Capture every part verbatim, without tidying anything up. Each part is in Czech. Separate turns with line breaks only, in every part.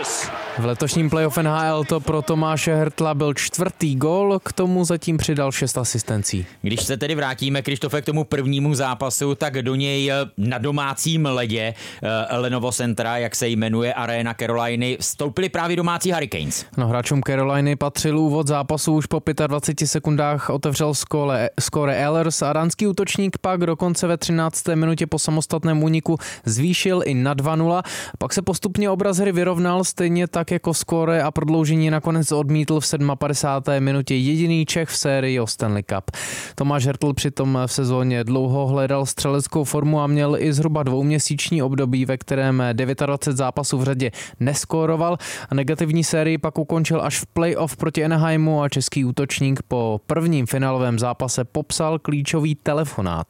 V letošním playoff N H L to pro Tomáše Hertla byl čtvrtý gól, k tomu zatím přidal šest asistencí.
Když se tedy vrátíme, Krištofe, k tomu prvnímu zápasu, tak do něj na domácím ledě Lenovo Centra, jak se jmenuje Arena Caroliny, vstoupili právě domácí Hurricanes.
No, hráčům Caroliny patřil úvod zápasu, už po dvaceti pěti sekundách otevřel skóre, skóre Ehlers a dánský útočník pak dokonce ve třinácté minutě po samostatném úniku zvýšil i na dva nula. Pak se postupně obraz hry vyrovnal, stejně tak jako skóre a prodloužení nakonec odmítl v padesáté sedmé minutě jediný Čech v sérii o Stanley Cup. Tomáš Hertl přitom v sezóně dlouho hledal střeleckou formu a měl i zhruba dvouměsíční období, ve kterém dvacet devět zápasů v řadě neskóroval a negativní sérii pak ukončil až v playoff proti Anaheimu a český útočník po prvním finálovém zápase popsal klíčový telefonát.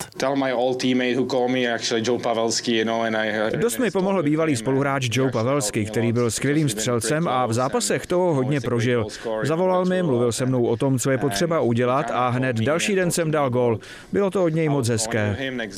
Dost mi pomohl bývalý spoluhráč Joe Pavelski, který byl skvělým střelcem a v zápasech toho hodně prožil. Zavolal mi, mluvil se mnou o tom, co je potřeba udělat a hned další den jsem dal gól. Bylo to od něj moc hezké.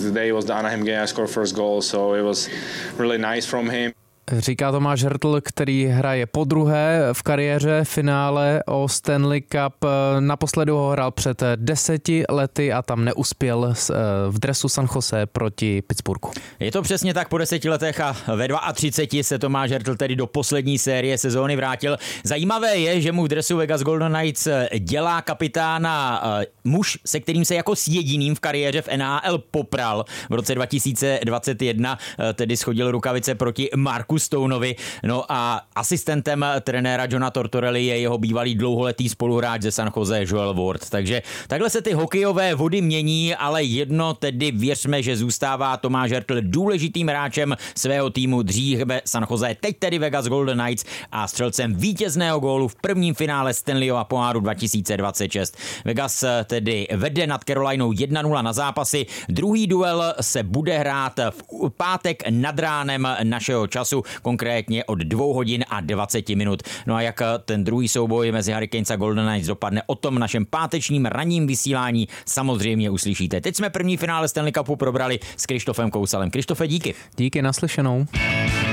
Říká Tomáš Hertl, který hraje podruhé v kariéře finále o Stanley Cup. Naposledu ho hrál před deseti lety a tam neuspěl v dresu San Jose proti Pittsburghu.
Je to přesně tak po deseti letech a ve třiceti dvou se Tomáš Hertl tedy do poslední série sezóny vrátil. Zajímavé je, že mu v dresu Vegas Golden Knights dělá kapitána muž, se kterým se jako s jediným v kariéře v N H L popral v roce dva tisíce dvacet jedna, tedy shodil rukavice proti Marku Stoneovi. No a asistentem trenéra Johna Tortorelli je jeho bývalý dlouholetý spoluhráč ze San Jose Joel Ward. Takže takhle se ty hokejové vody mění, ale jedno tedy věřme, že zůstává Tomáš Hertl důležitým hráčem svého týmu dříve San Jose, teď tedy Vegas Golden Knights a střelcem vítězného gólu v prvním finále Stanleyova poháru dva tisíce dvacet šest. Vegas tedy vede nad Carolinou jedna nula na zápasy. Druhý duel se bude hrát v pátek nad ránem našeho času, konkrétně od dvou hodin a dvaceti minut. No a jak ten druhý souboj mezi Hurricanes a Golden Knights dopadne, o tom v našem pátečním ranním vysílání samozřejmě uslyšíte. Teď jsme první finále Stanley Cupu probrali s Krištofem Kousalem. Krištofe, díky.
Díky, naslyšenou.